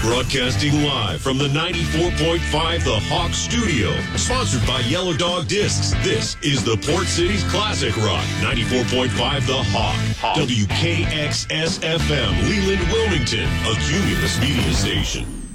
Broadcasting live from the 94.5 The Hawk Studio. Sponsored by Yellow Dog Discs. This is the Port City's Classic Rock. 94.5 The Hawk. WKXS-FM, Leland, Wilmington. A Cumulus media station.